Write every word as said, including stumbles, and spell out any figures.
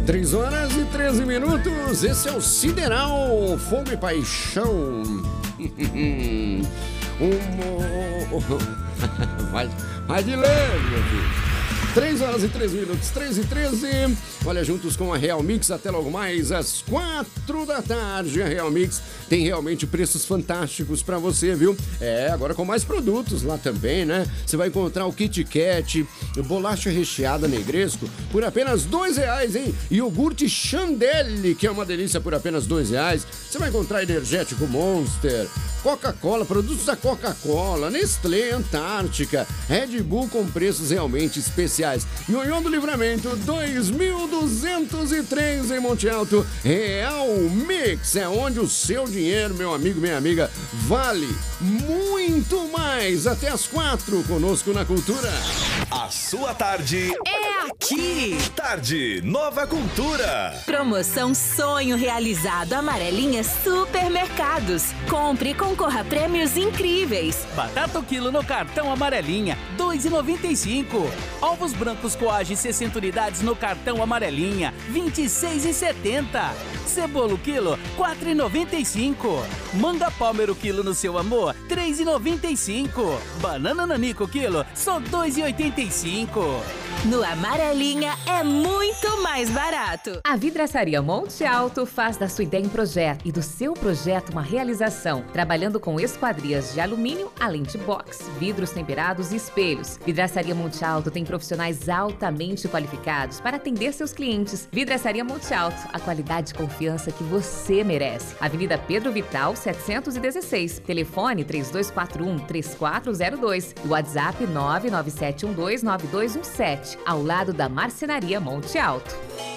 três horas e treze minutos, esse é o Sideral, Fogo e Paixão. um... vai, vai de leve, meu filho. três horas e treze minutos, três e treze. Olha, juntos com a Real Mix até logo mais às quatro da tarde. A Real Mix tem realmente preços fantásticos pra você, viu? É, agora com mais produtos lá também, né? Você vai encontrar o Kit Kat, bolacha recheada Negresco por apenas dois reais, hein? Iogurte Chandelle, que é uma delícia, por apenas dois reais. Você vai encontrar energético Monster, Coca-Cola, produtos da Coca-Cola, Nestlé, Antártica, Red Bull com preços realmente especiais. Nhonhô do Livramento, dois mil duzentos e três em Monte Alto. Real Mix é onde o seu dinheiro, meu amigo, minha amiga, vale muito mais. Até às quatro, conosco na Cultura. A sua tarde é aqui. Tarde Nova Cultura. Promoção Sonho Realizado Amarelinha Supermercados. Compre e concorra a prêmios incríveis. Batata o quilo no cartão Amarelinha, dois reais e noventa e cinco centavos. Ovos brancos Coage sessenta unidades no cartão Amarelinha, vinte e seis reais e setenta centavos. Cebola o quilo, quatro reais e noventa e cinco centavos. Manga Palmer o quilo no seu amor, três reais e noventa e cinco centavos. Banana Nanico o quilo, só dois reais e oitenta e cinco centavos. No Amarelinha é muito mais barato. A Vidraçaria Monte Alto faz da sua ideia um projeto e do seu projeto uma realização, trabalhando com esquadrias de alumínio, além de box, vidros temperados e espelhos. Vidraçaria Monte Alto tem profissionais altamente qualificados para atender seus clientes. Vidraçaria Monte Alto, a qualidade e confiança que você merece. Avenida Pedro Vital, setecentos e dezesseis. Telefone três dois quatro um, três quatro zero dois. E WhatsApp nove nove sete um dois nove dois um sete. Ao lado da Marcenaria Monte Alto.